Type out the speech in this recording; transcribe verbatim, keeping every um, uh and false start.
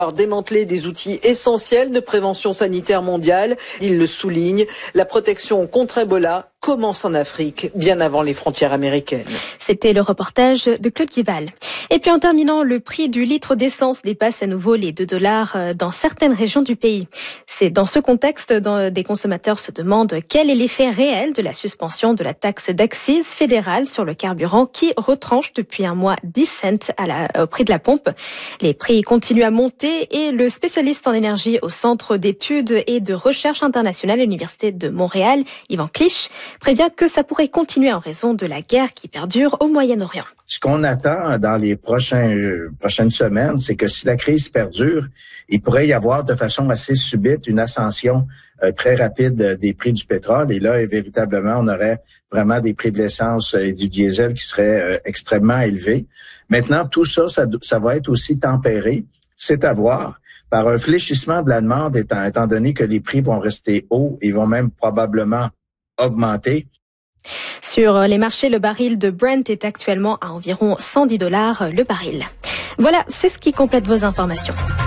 démanteler des outils essentiels de prévention sanitaire mondiale. Il le souligne, la protection contre Ebola commence en Afrique, bien avant les frontières américaines. C'était le reportage de Claude Guibal. Et puis en terminant, le prix du litre d'essence dépasse à nouveau les deux dollars dans certaines régions du pays. C'est dans ce contexte dont des consommateurs se demandent quel est l'effet réel de la suspension de la taxe d'accise fédérale sur le carburant qui retranche depuis un mois dix cents à la, au prix de la pompe. Les prix continuent à monter et le spécialiste en énergie au Centre d'études et de recherche internationale à l'Université de Montréal, Yvan Clich, prévient que ça pourrait continuer en raison de la guerre qui perdure au Moyen-Orient. Ce qu'on attend dans les prochains, prochaines semaines, c'est que si la crise perdure, il pourrait y avoir de façon assez subite une ascension euh, très rapide des prix du pétrole. Et là, véritablement, on aurait vraiment des prix de l'essence et du diesel qui seraient euh, extrêmement élevés. Maintenant, tout ça, ça, ça va être aussi tempéré. C'est à voir par un fléchissement de la demande, étant, étant donné que les prix vont rester hauts et vont même probablement augmenter. Sur les marchés, le baril de Brent est actuellement à environ cent dix dollars le baril. Voilà, c'est ce qui complète vos informations.